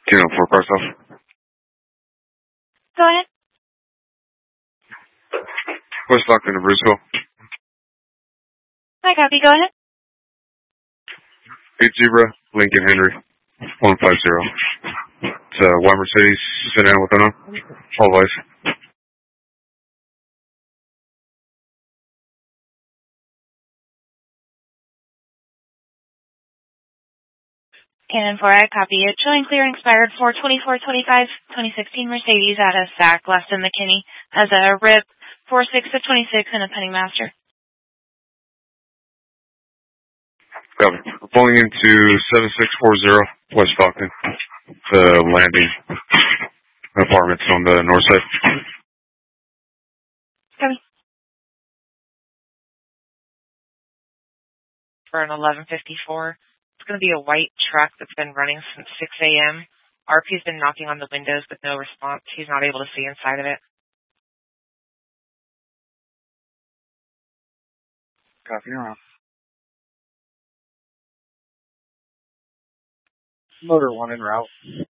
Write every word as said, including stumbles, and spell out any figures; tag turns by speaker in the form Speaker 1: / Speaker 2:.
Speaker 1: Kilo four cars off.
Speaker 2: Go ahead.
Speaker 1: West Stockton to Bruceville.
Speaker 2: I copy. Go ahead.
Speaker 1: eight Zebra, Lincoln Henry, one five zero. It's uh, White Mercedes, sit down with an on. All vice.
Speaker 2: Cannon four, I copy it. Showing clear and expired four twenty-four twenty-five, twenty sixteen Mercedes at a S A C, left in McKinney, as a R I P four six of twenty-six and a pending master.
Speaker 1: Copy. We're pulling into seven six four zero West Stockton. The landing apartments on the north side.
Speaker 2: Copy.
Speaker 3: For an eleven fifty-four. It's going to be a white truck that's been running since six a.m. R P's been knocking on the windows with no response. He's not able to see inside of it.
Speaker 4: Copy, you're on. Motor one en route.